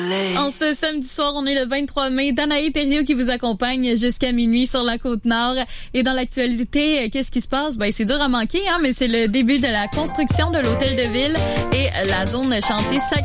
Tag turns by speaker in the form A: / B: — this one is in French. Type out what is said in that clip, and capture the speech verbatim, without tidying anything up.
A: En ce samedi soir, on est le vingt-trois mai. Danae Thériault qui vous accompagne jusqu'à minuit sur la Côte-Nord. Et dans l'actualité, qu'est-ce qui se passe? Ben, c'est dur à manquer, hein, mais c'est le début de la construction de l'hôtel de ville et la zone chantier Sacré